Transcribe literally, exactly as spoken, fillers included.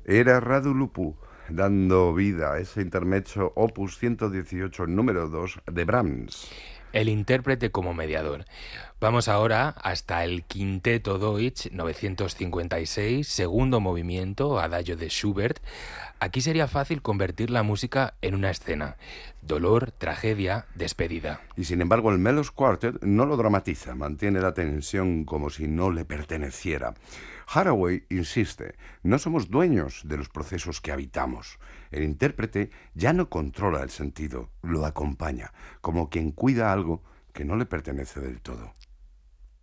Era Radu Lupu, dando vida a ese intermezzo opus ciento dieciocho número dos de Brahms. El intérprete como mediador. Vamos ahora hasta el Quinteto Deutsch novecientos cincuenta y seis, segundo movimiento, adagio de Schubert. Aquí sería fácil convertir la música en una escena. Dolor, tragedia, despedida. Y sin embargo el Melos Quartet no lo dramatiza, mantiene la tensión como si no le perteneciera. Haraway insiste, no somos dueños de los procesos que habitamos. El intérprete ya no controla el sentido, lo acompaña, como quien cuida algo que no le pertenece del todo.